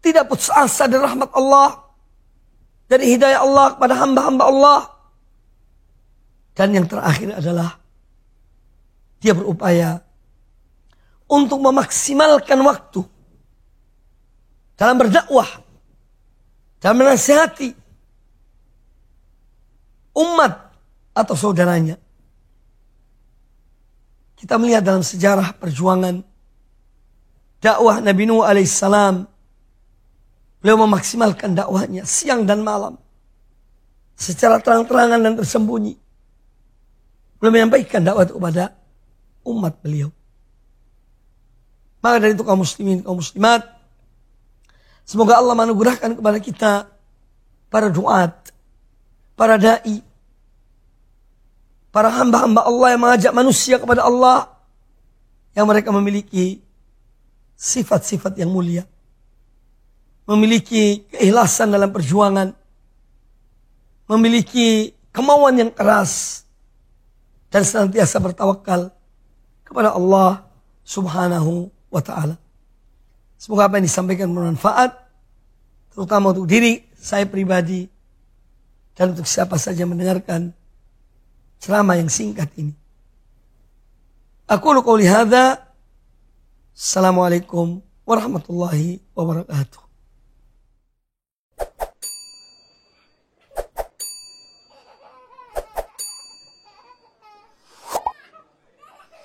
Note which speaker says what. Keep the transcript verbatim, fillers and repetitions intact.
Speaker 1: tidak putus asa dari rahmat Allah, dari hidayah Allah kepada hamba-hamba Allah. Dan yang terakhir adalah dia berupaya untuk memaksimalkan waktu dalam berdakwah, dalam menasihati umat atau saudaranya. Kita melihat dalam sejarah perjuangan dakwah Nabi Nuh alaihissalam, beliau memaksimalkan dakwahnya siang dan malam secara terang-terangan dan tersembunyi. Beliau menyampaikan dakwah itu kepada umat beliau. Maka dari itu kaum muslimin, kaum muslimat, semoga Allah menganugerahkan kepada kita para duat, para da'i, para hamba-hamba Allah yang mengajak manusia kepada Allah, yang mereka memiliki sifat-sifat yang mulia, memiliki keikhlasan dalam perjuangan, memiliki kemauan yang keras, dan senantiasa bertawakal kepada Allah Subhanahu wa ta'ala. Semoga apa yang disampaikan bermanfaat, terutama untuk diri saya pribadi dan untuk siapa saja mendengarkan ceramah yang singkat ini. Aku qouli hadza. Assalamualaikum warahmatullahi wabarakatuh.